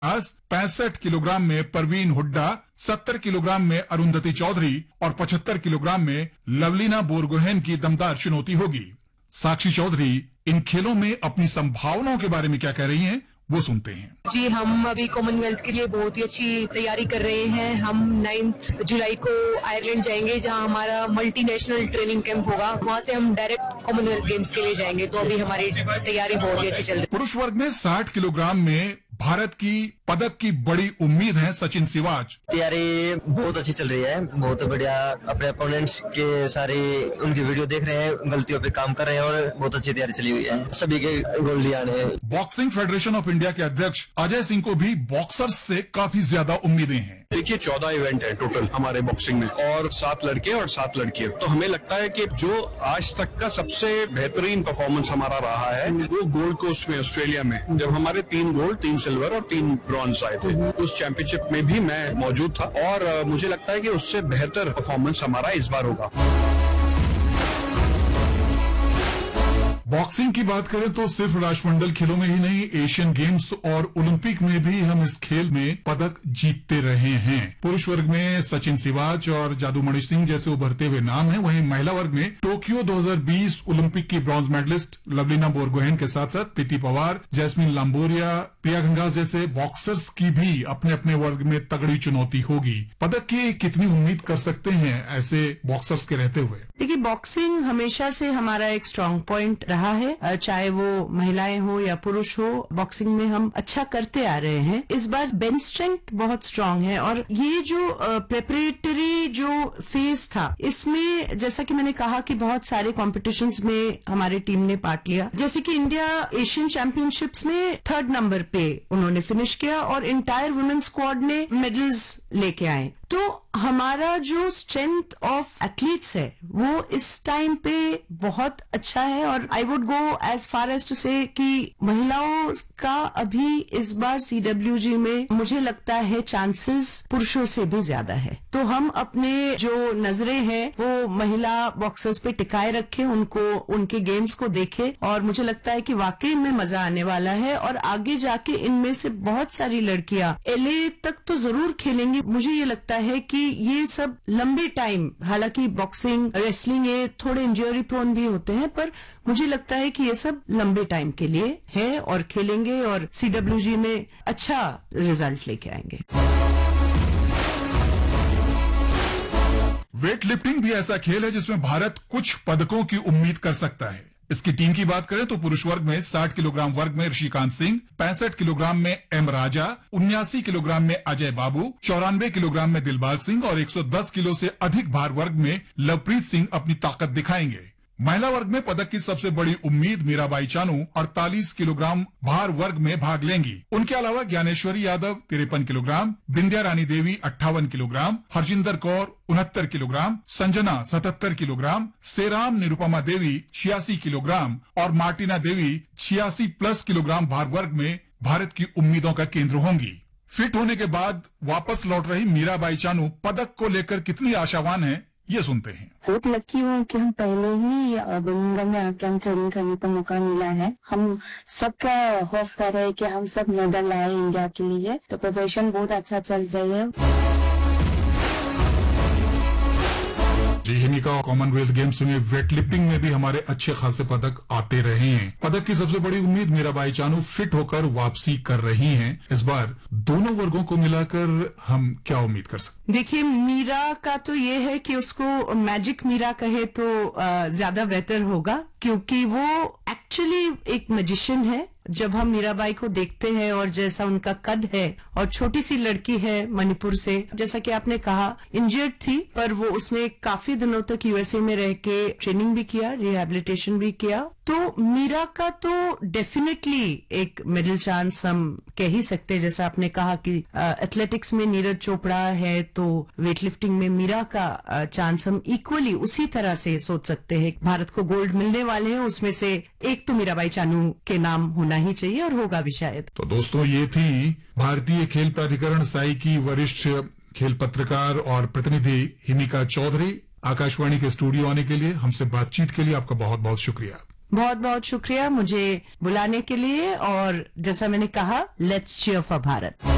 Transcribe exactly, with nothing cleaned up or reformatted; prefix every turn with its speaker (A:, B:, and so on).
A: पैंसठ किलोग्राम में परवीन हुड्डा, सत्तर किलोग्राम में अरुंधति चौधरी और पचहत्तर किलोग्राम में लवलीना बोरगोहेन की दमदार चुनौती होगी। साक्षी चौधरी इन खेलों में अपनी संभावनाओं के बारे में क्या कह रही हैं, वो सुनते हैं।
B: जी, हम अभी कॉमनवेल्थ के लिए बहुत ही अच्छी तैयारी कर रहे हैं। हम नाइन्थ जुलाई को आयरलैंड जाएंगे, जहां हमारा मल्टीनेशनल ट्रेनिंग कैंप होगा। वहां से हम डायरेक्ट कॉमनवेल्थ गेम्स के लिए जाएंगे। तो अभी हमारी तैयारी बहुत ही अच्छी चल रही है।
A: पुरुष वर्ग में साठ किलोग्राम में भारत की पदक की बड़ी उम्मीद है सचिन सिवाच।
C: तैयारी बहुत अच्छी चल रही है, बहुत बढ़िया। अपने अपोनेंट्स के सारे उनकी वीडियो देख रहे हैं, गलतियों पे काम कर रहे हैं और बहुत अच्छी तैयारी चली हुई है। सभी के गोल लिए आने हैं।
A: बॉक्सिंग फेडरेशन ऑफ इंडिया के अध्यक्ष अजय सिंह को भी बॉक्सर्स से काफी ज्यादा उम्मीदें हैं।
D: देखिए, चौदह इवेंट है टोटल हमारे बॉक्सिंग में और सात लड़के और सात लड़कियां। तो हमें लगता है कि जो आज तक का सबसे बेहतरीन परफॉर्मेंस हमारा रहा है वो गोल्ड कोस्ट में, ऑस्ट्रेलिया में, जब हमारे तीन गोल्ड, तीन सिल्वर और तीन ब्रॉन्ज आए थे। उस चैंपियनशिप में भी मैं मौजूद था और मुझे लगता है कि उससे बेहतर परफॉर्मेंस हमारा इस बार होगा।
A: बॉक्सिंग की बात करें तो सिर्फ राष्ट्रमंडल खेलों में ही नहीं, एशियन गेम्स और ओलंपिक में भी हम इस खेल में पदक जीतते रहे हैं। पुरुष वर्ग में सचिन सिवाच और जादूमणि सिंह जैसे उभरते हुए नाम हैं। वहीं महिला वर्ग में टोक्यो दो हज़ार बीस ओलंपिक की ब्रॉन्ज मेडलिस्ट लवलीना बोरगोहेन के साथ साथ प्रीति पवार, जैस्मिन लांबोरिया, प्रिया गंगास जैसे बॉक्सर्स की भी अपने अपने वर्ग में तगड़ी चुनौती होगी। पदक की कितनी उम्मीद कर सकते हैं ऐसे बॉक्सर्स के रहते हुए?
E: देखिए, बॉक्सिंग हमेशा से हमारा एक स्ट्रांग पॉइंट रहा है, चाहे वो महिलाएं हो या पुरुष हो। बॉक्सिंग में हम अच्छा करते आ रहे हैं। इस बार बेंच स्ट्रेंथ बहुत स्ट्रांग है और ये जो प्रिपरेटरी जो फेज था, इसमें जैसा कि मैंने कहा कि बहुत सारे कॉम्पिटिशन्स में हमारी टीम ने पार्ट लिया। जैसे कि इंडिया एशियन चैंपियनशिप्स में थर्ड नंबर पे उन्होंने फिनिश किया और इंटायर वुमेन स्क्वाड ने मेडल्स लेके आए। तो हमारा जो स्ट्रेंथ ऑफ एथलीट्स है वो इस टाइम पे बहुत अच्छा है और I would go as far as to से कि महिलाओं का अभी इस बार सीडब्ल्यूजी में मुझे लगता है चांसेस पुरुषों से भी ज्यादा है। तो हम अपने जो नजरें हैं वो महिला बॉक्सर्स पे टिकाए रखें, उनको उनके गेम्स को देखें और मुझे लगता है कि वाकई में मजा आने वाला है और आगे जाके इनमें से बहुत सारी लड़कियां एलए तक तो जरूर खेलेंगी। मुझे ये लगता है कि ये सब लंबे टाइम, हालांकि बॉक्सिंग, रेसलिंग ये थोड़े इंजरी प्रोन भी होते हैं, पर मुझे लगता है कि ये सब लंबे टाइम के लिए है और खेलेंगे और सीडब्ल्यूजी में अच्छा रिजल्ट लेके आएंगे।
A: वेट लिफ्टिंग भी ऐसा खेल है जिसमें भारत कुछ पदकों की उम्मीद कर सकता है। इसकी टीम की बात करें तो पुरुष वर्ग में साठ किलोग्राम वर्ग में ऋषिकांत सिंह, पैंसठ किलोग्राम में एम राजा, उन्यासी किलोग्राम में अजय बाबू, चौरानवे किलोग्राम में दिलबाग सिंह और एक सौ दस किलो से अधिक भार वर्ग में लवप्रीत सिंह अपनी ताकत दिखाएंगे। महिला वर्ग में पदक की सबसे बड़ी उम्मीद मीराबाई चानू अड़तालीस किलोग्राम भार वर्ग में भाग लेंगी। उनके अलावा ज्ञानेश्वरी यादव तिरपन किलोग्राम, बिंद्या रानी देवी अट्ठावन किलोग्राम, हरजिंदर कौर उनहत्तर किलोग्राम, संजना सतहत्तर किलोग्राम, सेराम निरुपमा देवी छियासी किलोग्राम और मार्टिना देवी छियासी प्लस किलोग्राम भार वर्ग में भारत की उम्मीदों का केंद्र होंगी। फिट होने के बाद वापस लौट रही मीराबाई चानू पदक को लेकर कितनी आशावान है, ये सुनते हैं।
F: बहुत लकी हूँ कि हम पहले ही बर्मिंघम में आके हम ट्रेनिंग करने का मौका मिला है। हम सबका होप कर रहे हैं कि हम सब मेडल लाए इंडिया के लिए, तो प्रिपरेशन बहुत अच्छा चल रही है।
A: जी, हिमिका कॉमनवेल्थ गेम्स में वेट लिफ्टिंग में भी हमारे अच्छे खासे पदक आते रहे हैं। पदक की सबसे बड़ी उम्मीद मीराबाई चानू फिट होकर वापसी कर रही हैं। इस बार दोनों वर्गों को मिलाकर हम क्या उम्मीद कर सकते?
E: देखिए, मीरा का तो ये है कि उसको मैजिक मीरा कहे तो ज्यादा बेहतर होगा, क्योंकि वो एक्चुअली एक मैजिशियन है। जब हम मीराबाई को देखते हैं और जैसा उनका कद है और छोटी सी लड़की है मणिपुर से, जैसा कि आपने कहा इंजर्ड थी, पर वो उसने काफी दिनों तक यूएसए में रह के ट्रेनिंग भी किया, रिहैबिलिटेशन भी किया। तो मीरा का तो डेफिनेटली एक मिडिल चांस हम कह ही सकते हैं। जैसा आपने कहा कि एथलेटिक्स में नीरज चोपड़ा है, तो वेट लिफ्टिंग में मीरा का चांस हम इक्वली उसी तरह से सोच सकते हैं। भारत को गोल्ड मिलने वाले हैं, उसमें से एक तो मीराबाई चानू के नाम होना ही चाहिए और होगा भी शायद।
A: तो दोस्तों, ये थी भारतीय खेल प्राधिकरण साई की वरिष्ठ खेल पत्रकार और प्रतिनिधि हिमिका चौधरी। आकाशवाणी के स्टूडियो आने के लिए, हमसे बातचीत के लिए आपका बहुत बहुत शुक्रिया।
E: बहुत बहुत शुक्रिया मुझे बुलाने के लिए, और जैसा मैंने कहा, लेट्स चीयर फॉर भारत।